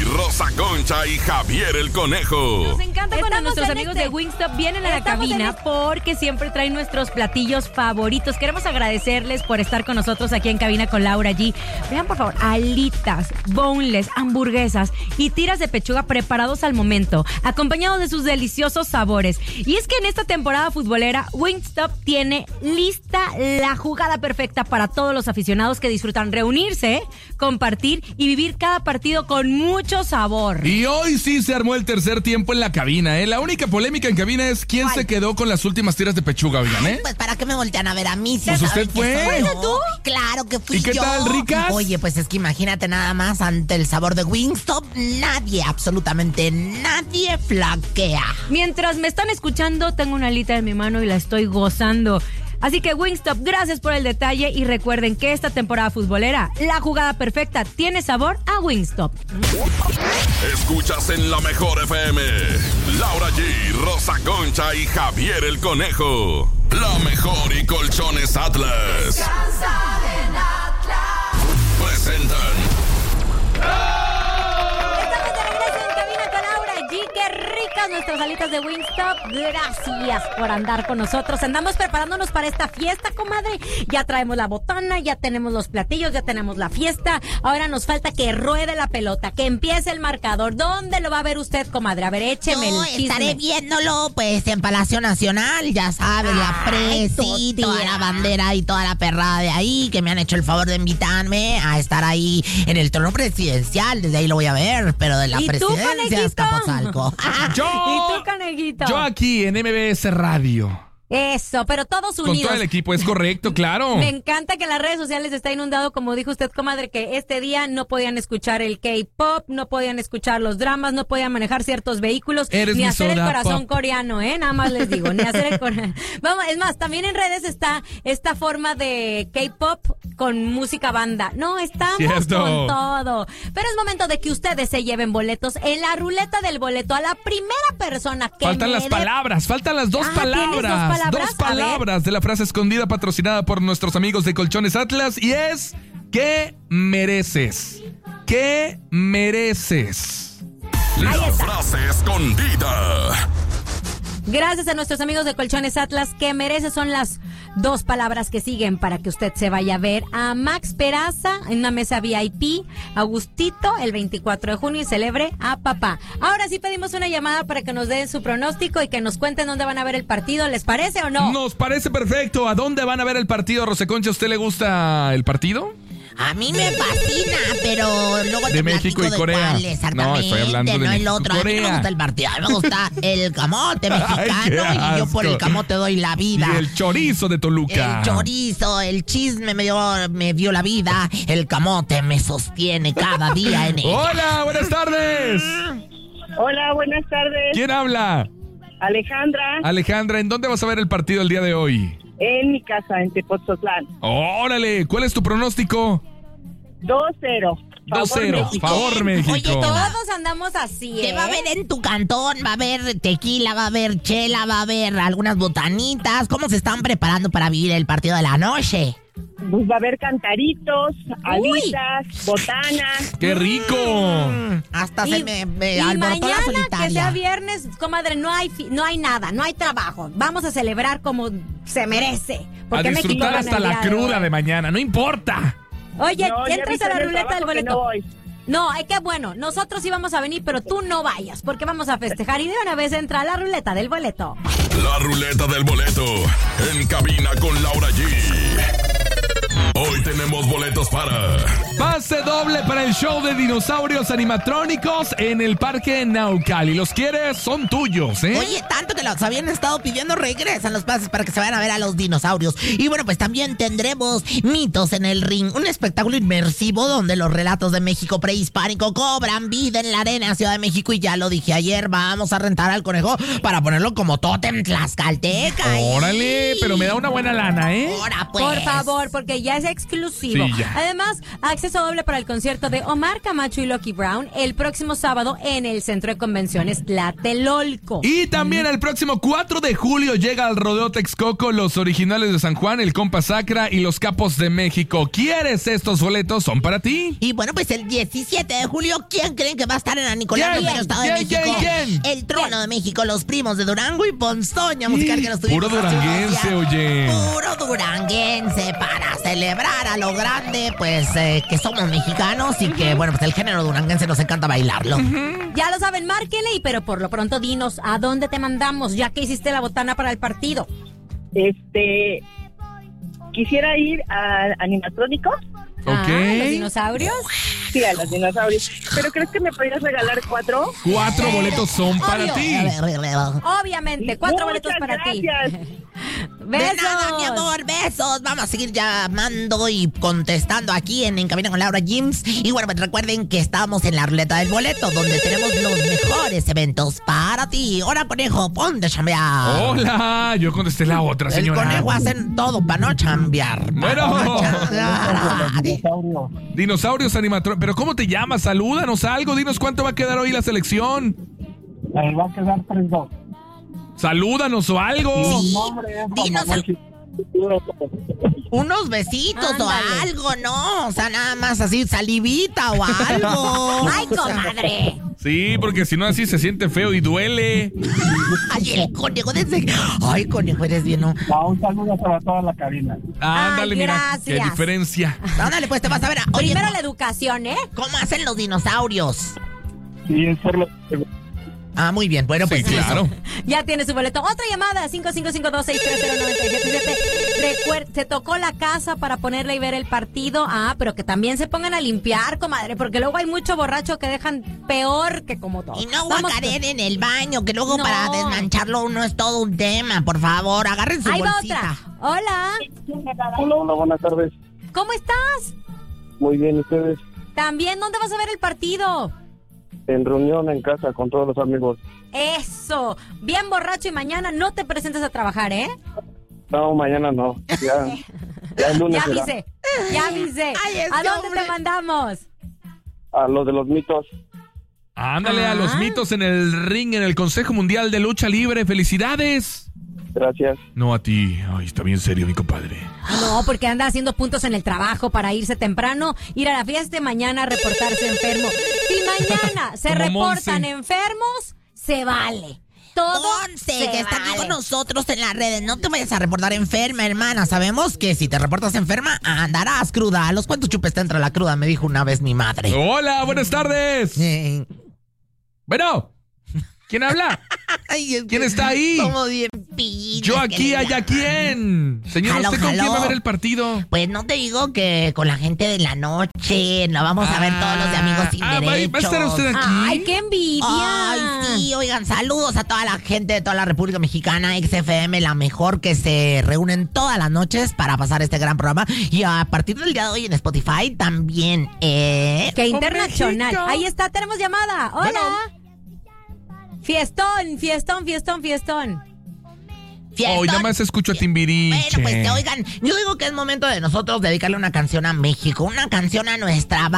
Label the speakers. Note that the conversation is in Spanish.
Speaker 1: Rosa Concha y Javier el Conejo.
Speaker 2: Nos encanta cuando nuestros amigos de Wingstop vienen a la cabina porque siempre traen nuestros platillos favoritos. Queremos agradecerles por estar con nosotros aquí en cabina con Laura G. Vean, por favor, alitas, boneless, hamburguesas y tiras de pechuga preparados al momento, acompañados de sus deliciosos sabores. Y es que en esta temporada futbolera, Wingstop tiene lista la jugada perfecta para todos los aficionados que disfrutan reunirse, compartir y vivir cada partido con mucho sabor.
Speaker 3: Y hoy sí se armó el tercer tiempo en la cabina, ¿eh? La única polémica en cabina es quién se quedó con las últimas tiras de pechuga, oigan, ¿eh?
Speaker 4: Pues para qué me voltean a ver a mí.
Speaker 3: Pues usted fue.
Speaker 4: ¿Fuiste tú? Claro que fui yo.
Speaker 3: ¿Y qué tal, ricas?
Speaker 4: Oye, pues es que imagínate nada más, ante el sabor de Wingstop, nadie, absolutamente nadie flaquea.
Speaker 2: Mientras me están escuchando, tengo una alita en mi mano y la estoy gozando. Así que Wingstop, gracias por el detalle y recuerden que esta temporada futbolera, la jugada perfecta tiene sabor a Wingstop.
Speaker 1: Escuchas en la mejor FM, Laura G, Rosa Concha y Javier el Conejo. La mejor y Colchones Atlas.
Speaker 5: Descansa en Atlas.
Speaker 1: Presentan.
Speaker 2: Estamos de regreso en cabina con Laura G. ¡Qué ricas nuestras alitas de Wingstop! Gracias por andar con nosotros. Andamos preparándonos para esta fiesta, comadre. Ya traemos la botana, ya tenemos los platillos, ya tenemos la fiesta. Ahora nos falta que ruede la pelota, que empiece el marcador. ¿Dónde lo va a ver usted, comadre? A ver, écheme
Speaker 4: Yo
Speaker 2: el chisme.
Speaker 4: estaré viéndolo, pues, en Palacio Nacional, ya sabes, la presi, toda la bandera y toda la perrada de ahí, que me han hecho el favor de invitarme a estar ahí en el trono presidencial. Desde ahí lo voy a ver, pero de la
Speaker 2: ¿Y tú,
Speaker 4: presidencia
Speaker 2: conejito?
Speaker 4: hasta Azcapotzalco.
Speaker 2: ¿Y tú, conejito?
Speaker 3: Yo aquí en MBS Radio.
Speaker 2: Eso, pero todos
Speaker 3: Con
Speaker 2: unidos.
Speaker 3: todo el equipo, es correcto, claro.
Speaker 2: Me encanta que en las redes sociales está inundado, como dijo usted, comadre, que este día no podían escuchar el K-pop, no podían escuchar los dramas, no podían manejar ciertos vehículos,
Speaker 3: Eres
Speaker 2: ni
Speaker 3: mi
Speaker 2: hacer el
Speaker 3: soda
Speaker 2: corazón
Speaker 3: pop.
Speaker 2: coreano, nada más les digo, ni hacer el corazón. Vamos, es más, también en redes está esta forma de K-pop con música banda. No, estamos
Speaker 3: Cierto.
Speaker 2: con todo. Pero es momento de que ustedes se lleven boletos en la ruleta del boleto a la primera persona que
Speaker 3: Faltan
Speaker 2: me
Speaker 3: las
Speaker 2: dé-
Speaker 3: palabras, faltan las dos
Speaker 2: ¿tienes dos palabras?
Speaker 3: Dos
Speaker 2: A ver.
Speaker 3: palabras de la frase escondida patrocinada por nuestros amigos de Colchones Atlas y es ¿qué mereces? ¿Qué mereces?
Speaker 1: La frase escondida.
Speaker 2: Gracias a nuestros amigos de Colchones Atlas, que merece son las dos palabras que siguen para que usted se vaya a ver a Max Peraza en una mesa VIP, Agustito, el 24 de junio y celebre a papá. Ahora sí pedimos una llamada para que nos den su pronóstico y que nos cuenten dónde van a ver el partido. ¿Les parece o no?
Speaker 3: Nos parece perfecto. ¿A dónde van a ver el partido, Roseconcha? ¿A usted le gusta el partido?
Speaker 4: A mí me fascina, pero luego
Speaker 3: De
Speaker 4: te
Speaker 3: México
Speaker 4: platico
Speaker 3: y
Speaker 4: de
Speaker 3: Corea.
Speaker 4: cuál exactamente.
Speaker 3: No, estoy hablando de
Speaker 4: no el
Speaker 3: México y
Speaker 4: otro. A mí no me
Speaker 3: Corea.
Speaker 4: gusta el partido, a mí me gusta el camote mexicano.
Speaker 3: Ay, qué
Speaker 4: y yo por el
Speaker 3: asco.
Speaker 4: camote doy la vida.
Speaker 3: Y el chorizo de Toluca.
Speaker 4: El chorizo, el chisme me dio la vida. El camote me sostiene cada día en ella.
Speaker 3: Hola, buenas tardes.
Speaker 6: Hola, buenas tardes.
Speaker 3: ¿Quién habla?
Speaker 6: Alejandra,
Speaker 3: Alejandra, ¿en dónde vas a ver el partido el día de hoy?
Speaker 6: en mi casa, en Tepoztlán.
Speaker 3: Órale, ¿cuál es tu pronóstico?
Speaker 6: 2-0.
Speaker 3: 2-0,
Speaker 6: México.
Speaker 3: favor México.
Speaker 4: Oye,
Speaker 2: Todos andamos así,
Speaker 4: ¿Qué va a haber en tu cantón? Va a haber tequila, va a haber chela, va a haber algunas botanitas. ¿Cómo se están preparando para vivir el partido de la noche?
Speaker 6: Pues va a haber cantaritos, alitas, botanas.
Speaker 3: ¡Qué rico!
Speaker 4: Hasta
Speaker 2: Y,
Speaker 4: se me
Speaker 2: y
Speaker 4: alborotó la
Speaker 2: mañana,
Speaker 4: solitaria.
Speaker 2: que sea viernes, comadre, no hay nada, no hay trabajo. Vamos a celebrar como se merece.
Speaker 3: A
Speaker 2: Porque México
Speaker 3: disfrutar
Speaker 2: gana
Speaker 3: hasta
Speaker 2: el
Speaker 3: la
Speaker 2: día
Speaker 3: cruda
Speaker 2: hoy.
Speaker 3: de mañana, no importa.
Speaker 2: Oye,
Speaker 6: No, ya
Speaker 2: entras
Speaker 6: avisé
Speaker 2: a la
Speaker 6: en el
Speaker 2: ruleta del
Speaker 6: trabajo que
Speaker 2: boleto.
Speaker 6: no voy.
Speaker 2: No, qué bueno. Nosotros íbamos a venir, pero tú no vayas, porque vamos a festejar. Y de una vez entra a la ruleta del boleto.
Speaker 1: La ruleta del boleto. En cabina con Laura G. Hoy tenemos boletos para
Speaker 3: Pase doble para el show de dinosaurios animatrónicos en el Parque Naucali. ¿Los quieres? Son tuyos, ¿eh?
Speaker 4: Oye, tanto que los habían estado pidiendo, regresan los pases para que se vayan a ver a los dinosaurios. Y bueno, pues también tendremos Mitos en el Ring, un espectáculo inmersivo donde los relatos de México prehispánico cobran vida en la arena Ciudad de México. Y ya lo dije ayer, vamos a rentar al conejo para ponerlo como tótem tlaxcalteca.
Speaker 3: Órale, pero me da una buena lana, ¿eh?
Speaker 4: Ahora, pues.
Speaker 2: Por favor, porque ya es exclusivo.
Speaker 3: Sí, ya.
Speaker 2: Además, acceso doble para el concierto de Omar Camacho y Lucky Brown el próximo sábado en el Centro de Convenciones Tlatelolco.
Speaker 3: Y también el próximo 4 de julio llega al Rodeo Texcoco los Originales de San Juan, el Compa Sacra y los Capos de México. ¿Quieres estos boletos? Son para ti.
Speaker 4: Y bueno, pues el 17 de julio, ¿quién creen que va a estar en la Nicolás
Speaker 3: ¿Quién?
Speaker 4: del Estado de
Speaker 3: ¿Quién?
Speaker 4: México?
Speaker 3: ¿Quién?
Speaker 4: El Trono de México, los primos de Durango y Ponzoña musical que nos tuvimos.
Speaker 3: Puro duranguense, oye.
Speaker 4: Puro duranguense para celebrar a lo grande, pues que somos mexicanos y que, bueno, pues el género duranguense nos encanta bailarlo.
Speaker 2: Ya lo saben, márquenle, pero por lo pronto dinos a dónde te mandamos, ya que hiciste la botana para el partido.
Speaker 6: Quisiera ir a animatrónicos.
Speaker 3: Ok.
Speaker 2: ¿Los dinosaurios?
Speaker 6: Sí, a los dinosaurios. ¿Pero crees que me podrías regalar 4?
Speaker 3: 4 boletos son para
Speaker 2: Obvio.
Speaker 3: ti.
Speaker 2: Obviamente, 4 boletos para
Speaker 6: gracias.
Speaker 2: ti.
Speaker 4: De
Speaker 2: ¡Besos!
Speaker 4: nada, mi amor, besos. Vamos a seguir llamando y contestando aquí en Cabina con Laura Gyms. Y bueno, pues recuerden que estamos en la ruleta del boleto, donde tenemos los mejores eventos para ti. Hola, conejo, ponte a chambear.
Speaker 3: Hola, yo contesté la otra,
Speaker 4: El
Speaker 3: señora.
Speaker 4: conejo hacen todo para no chambear.
Speaker 3: Bueno.
Speaker 6: Dinosaurio.
Speaker 3: Dinosaurios animatrón. ¿Pero cómo te llamas? Salúdanos algo. Dinos cuánto va a quedar hoy la selección.
Speaker 6: Va a quedar 3-2.
Speaker 3: Salúdanos o algo.
Speaker 4: Sí.
Speaker 6: Nombre es
Speaker 4: Dinos unos besitos
Speaker 2: Ándale.
Speaker 4: o algo, ¿no? O sea, nada más así, salivita o algo.
Speaker 2: ¡Ay, comadre!
Speaker 3: Sí, porque si no así se siente feo y duele.
Speaker 4: Ay, el conejo desde... Ay, conejo, eres bien, ¿no?
Speaker 6: Un saludo para toda la cabina.
Speaker 3: Ándale, mira, qué
Speaker 2: gracias.
Speaker 3: diferencia.
Speaker 4: Ándale, pues te vas a ver. Oye,
Speaker 2: Primero la educación, ¿eh?
Speaker 4: ¿cómo hacen los dinosaurios?
Speaker 6: Y es por lo
Speaker 4: Ah, muy bien. Bueno, pues
Speaker 3: Sí, claro.
Speaker 2: Ya tiene su boleto. Otra llamada, 5552-630-977. Se tocó la casa para ponerle y ver el partido. Ah, pero que también se pongan a limpiar, comadre, porque luego hay mucho borracho que dejan peor que como todo.
Speaker 4: Y no
Speaker 2: Vamos,
Speaker 4: guacaren en el baño, que luego
Speaker 2: No.
Speaker 4: para desmancharlo uno es todo un tema. Por favor, agarren su
Speaker 2: ahí va
Speaker 4: bolsita.
Speaker 2: otra. Hola,
Speaker 6: Hola, buenas tardes.
Speaker 2: ¿cómo estás?
Speaker 6: Muy bien, ¿ustedes?
Speaker 2: También, ¿dónde vas a ver el partido?
Speaker 6: En reunión en casa con todos los amigos.
Speaker 2: Eso, bien borracho y mañana no te presentes a trabajar, ¿eh?
Speaker 6: No, mañana no. Ya el lunes
Speaker 2: Ya
Speaker 6: será.
Speaker 2: avisé, ya avisé.
Speaker 4: Ay, este
Speaker 2: ¿A dónde
Speaker 4: hombre.
Speaker 2: te mandamos?
Speaker 6: A los de los mitos.
Speaker 3: Ándale a los mitos en el ring, en el Consejo Mundial de Lucha Libre. ¡Felicidades!
Speaker 6: Gracias.
Speaker 3: No a ti. Ay, está bien serio, mi compadre.
Speaker 2: No, porque anda haciendo puntos en el trabajo para irse temprano, ir a la fiesta y mañana reportarse enfermo. Si mañana se
Speaker 3: Como
Speaker 2: reportan
Speaker 3: Monse.
Speaker 2: enfermos, se vale. Todo
Speaker 4: Once,
Speaker 2: se
Speaker 4: que está aquí
Speaker 2: vale.
Speaker 4: con nosotros en las redes. No te vayas a reportar enferma, hermana. Sabemos que si te reportas enferma, andarás cruda. ¿A los cuantos chupes te entra la cruda? Me dijo una vez mi madre.
Speaker 3: Hola, buenas tardes. Bueno, ¿quién habla?
Speaker 4: Ay, es
Speaker 3: ¿Quién
Speaker 4: que
Speaker 3: está ahí?
Speaker 4: somos bien pillos,
Speaker 3: Yo aquí,
Speaker 4: querida.
Speaker 3: allá, ¿quién? Señor,
Speaker 4: Jaló,
Speaker 3: ¿usted con quién
Speaker 4: jaló.
Speaker 3: va a ver el partido?
Speaker 4: Pues no te digo que con la gente de la noche. La vamos a ver todos los de Amigos Sin
Speaker 3: ¿va a
Speaker 4: Derechos.
Speaker 3: estar usted aquí?
Speaker 2: Ay, qué envidia.
Speaker 4: Ay, sí, oigan, saludos a toda la gente de toda la República Mexicana, XFM, la mejor, que se reúnen todas las noches para pasar este gran programa. Y a partir del día de hoy en Spotify también,
Speaker 2: Qué internacional.
Speaker 3: México.
Speaker 2: Ahí está, tenemos llamada. Hola. Fiestón, fiestón, fiestón, fiestón.
Speaker 4: fiestón.
Speaker 3: Hoy nada más escucho a Timbiriche.
Speaker 4: Bueno, pues que oigan, yo digo que es momento de nosotros dedicarle una canción a México, una canción a nuestra